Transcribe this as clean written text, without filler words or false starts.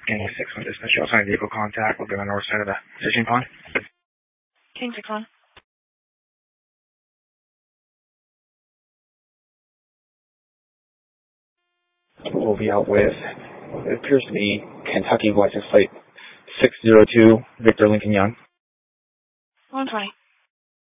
King 6 1 dismiss. You're also vehicle contact. We'll be on the north side of the fishing pond. King 6 1. We'll be out with, it appears to be Kentucky license plate 602 Victor Lincoln Young. 120.